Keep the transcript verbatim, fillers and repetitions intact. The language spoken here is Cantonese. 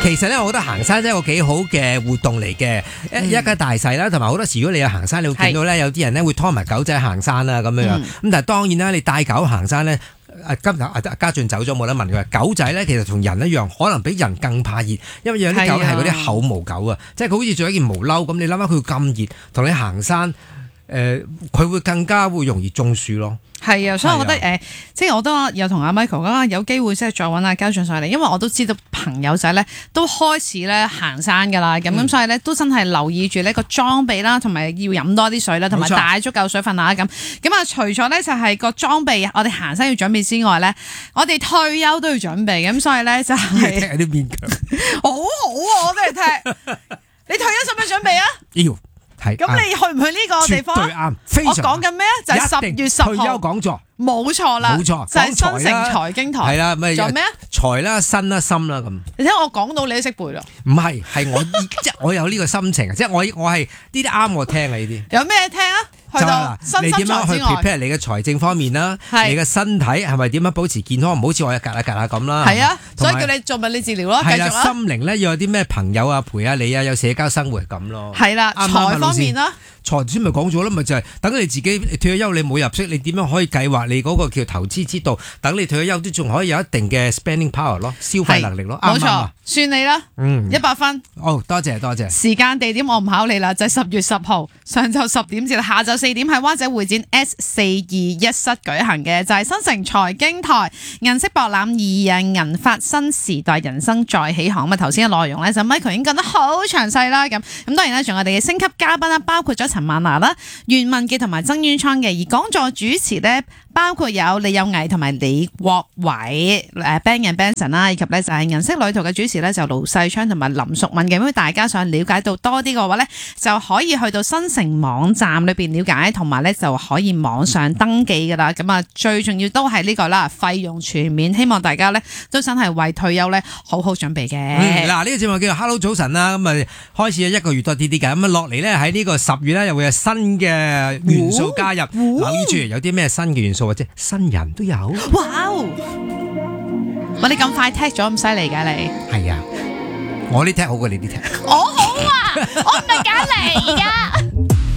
其實咧，我覺得行山真係一個幾好嘅活動嚟嘅，一一家大細啦，同埋好多時如果你有行山，你會見到咧有啲人咧會拖埋狗仔行山啦咁樣樣。咁、嗯、但係當然啦，你帶狗行山咧，啊今日啊家俊走咗冇得問佢。狗仔咧其實同人一樣，可能比人更怕熱，因為有啲狗係嗰啲厚毛狗啊，即係佢好似着一件毛褸咁。你諗下佢咁熱，同你行山，誒、呃、佢會更加會容易中暑咯。 係啊，所以我覺得誒、呃，即係我都有同阿 Michael 講，有機會即係再揾阿家俊上嚟，因為我都知道朋友仔咧都開始咧行山㗎啦，咁咁、嗯、所以咧都真係留意住呢個裝備啦，同埋要飲多啲水啦，同埋帶足夠水分啊咁。咁啊，除咗咧就係個裝備，我哋行山要準備之外咧，我哋退休都要準備，咁所以咧就係、是、 踢啲面腳， 好好啊！我都係踢，你退休使唔使準備啊？ 要。 咁你去唔去呢個地方？ 絕對啱，非常。我講緊咩啊？就係十月十號退休講座， 冇錯啦， 冇錯， 就係新城財經台。 係啦，咪仲有咩啊？ 財啦、身啦、心啦咁。 你睇我講到你都識背咯。唔係，係我即係我有呢個心情啊！即係我我係呢啲啱我聽啊！呢啲有咩聽啊？去到新你點樣去 prepare 你嘅財政方面啦？你嘅身體係咪點樣保持健康？唔好似我日隔下隔下咁啦。 係啊，所以叫你做物理治療咯。 係啦，心靈咧要有啲咩朋友啊陪下你啊，有社交生活咁咯。 係啦，財方面啦。 財先咪講咗啦，咪就係、是、等你自己退咗休，你冇入息，你點樣可以計劃你嗰個叫投資之道？等你退咗休都仲可以有一定嘅 spending power 咯，消費能力咯，啱唔啱啊？ 算你啦，嗯，一百分。 哦，多謝多謝。 時間地點我唔考你啦，就係、是、十月十號上晝十點至下晝四點喺灣仔會展 S 四二一室舉行嘅，就係、是、新城財經台銀色博覽二人銀發新時代人生再起航。咁啊頭先嘅內容咧就 Michael 已經講得好詳細啦，咁咁當然咧仲有我哋嘅星級嘉賓啦，包括咗陳曼娜啦、袁文傑同埋曾淵滄嘅，而講座主持咧包括有李有毅同埋李國偉誒 Ben and Benson 啦，以及咧就係銀色旅途嘅主持咧就盧世昌同埋林淑敏嘅。咁大家想了解到多啲嘅話咧，就可以去到新城網站裏邊了解，同埋咧就可以網上登記噶啦。咁啊最重要都係呢個啦，費用全面，希望大家咧都真係為退休咧好好準備嘅。 嗯，嗱呢個節目叫做 Hello 早晨啦，咁啊開始一個月多啲啲嘅，咁啊落嚟咧喺呢個十月咧又會有新嘅元素加入，留意住有啲咩新嘅元素或者新人都有。 哇！我哋咁快踢咗咁犀利㗎你？ 係啊，我呢踢好過你呢踢。 我好啊，我唔係揀嚟㗎。